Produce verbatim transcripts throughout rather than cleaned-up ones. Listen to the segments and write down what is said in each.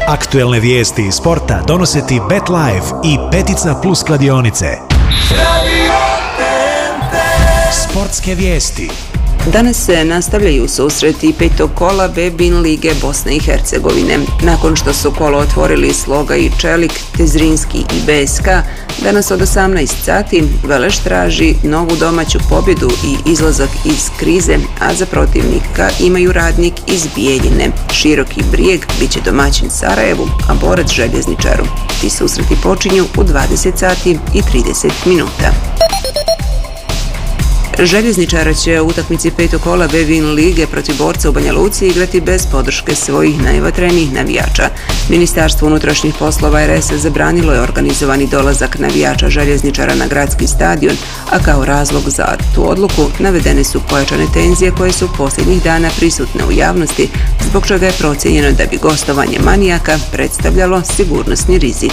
Aktuelne vijesti iz sporta donose ti BetLife i Petica Plus kladionice. Sportske vijesti. Danas se nastavljaju susreti petog kola B-Bin lige Bosne i Hercegovine. Nakon što su kolo otvorili Sloga i Čelik, te Zrinski i B S K, danas od osamnaest sati Veleš traži novu domaću pobjedu i izlazak iz krize, a za protivnika imaju Radnik iz Bijeljine. Široki Brijeg bit će domaćin Sarajevu, a Borac Željezničaru. Ti susreti počinju u dvadeset sati i trideset minuta. Željezničara će u utakmici petog kola B-Bin lige protiv Borca u Banja Luci igrati bez podrške svojih najvatrenijih navijača. Ministarstvo unutrašnjih poslova R S zabranilo je organizovani dolazak navijača Željezničara na gradski stadion, a kao razlog za tu odluku navedene su pojačane tenzije koje su posljednjih dana prisutne u javnosti, zbog čega je procijenjeno da bi gostovanje manijaka predstavljalo sigurnosni rizik.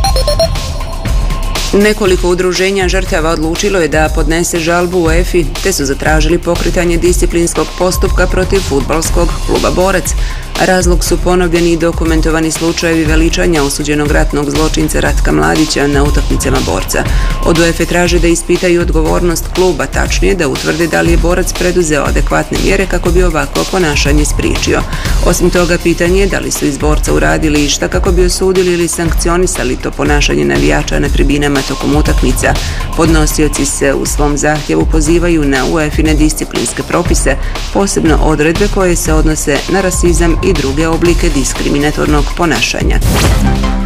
Nekoliko udruženja žrtava odlučilo je da podnese žalbu u UEFA, te su zatražili pokretanje disciplinskog postupka protiv fudbalskog kluba Borac. Razlog su ponovljeni i dokumentovani slučajevi veličanja osuđenog ratnog zločinca Ratka Mladića na utakmicama Borca. Od UEFA traže da ispitaju odgovornost kluba, tačnije da utvrde da li je Borac preduzeo adekvatne mjere kako bi ovako ponašanje spriječio. Osim toga, pitanje je da li su iz Borca uradili išta kako bi osudili ili sankcionisali to ponašanje navijača na tribinama tokom utakmica. Podnosioci se u svom zahtjevu pozivaju na UEFA-ine disciplinske propise, posebno odredbe koje se odnose na rasizam i druge oblike diskriminatornog ponašanja.